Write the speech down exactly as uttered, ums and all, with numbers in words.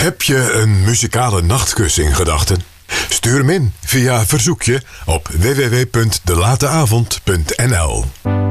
Heb je een muzikale nachtkus in gedachten? Stuur hem in via verzoekje op w w w punt delateavond punt n l.